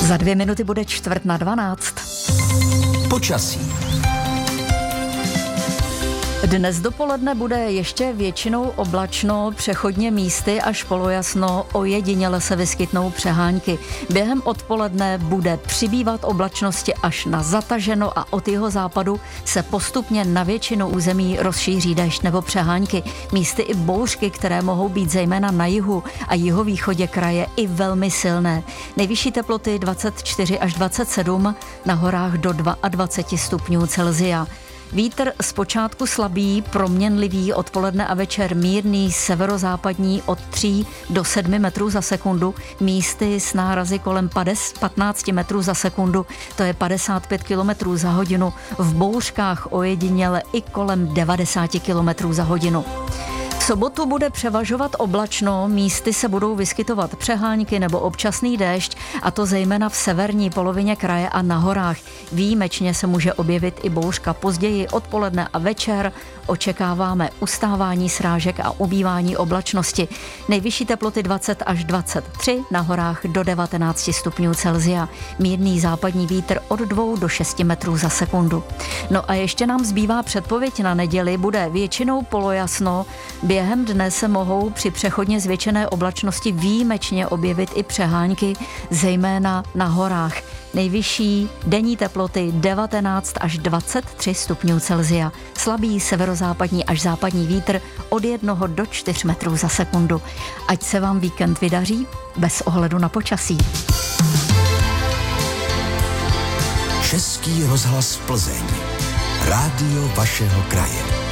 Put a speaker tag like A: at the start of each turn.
A: Za 2 minuty bude 11:45.
B: Počasí.
A: Dnes dopoledne bude ještě většinou oblačno, přechodně místy až polojasno, ojediněle se vyskytnou přehánky. Během odpoledne bude přibývat oblačnosti až na zataženo a od jeho západu se postupně na většinu území rozšíří déšť nebo přehánky. Místy i bouřky, které mohou být zejména na jihu a jihovýchodě kraje i velmi silné. Nejvyšší teploty 24 až 27, na horách do 22 stupňů Celsia. Vítr zpočátku slabý, proměnlivý, odpoledne a večer mírný, severozápadní od 3 do 7 metrů za sekundu, místy s nárazy kolem 15 metrů za sekundu, to je 55 kilometrů za hodinu, v bouřkách ojediněle i kolem 90 kilometrů za hodinu. V sobotu bude převažovat oblačno, místy se budou vyskytovat přehánky nebo občasný déšť, a to zejména v severní polovině kraje a na horách. Výjimečně se může objevit i bouřka. Později odpoledne a večer očekáváme ustávání srážek a ubývání oblačnosti. Nejvyšší teploty 20 až 23, na horách do 19 stupňů Celsia. Mírný západní vítr od 2 do 6 metrů za sekundu. No a ještě nám zbývá předpověď na neděli, bude většinou polojasno. Během dne se mohou při přechodně zvětšené oblačnosti výjimečně objevit i přehánky, zejména na horách. Nejvyšší denní teploty 19 až 23 stupňů Celsia. Slabý severozápadní až západní vítr od 1 do 4 metrů za sekundu. Ať se vám víkend vydaří bez ohledu na počasí.
B: Český rozhlas Plzeň. Rádio vašeho kraje.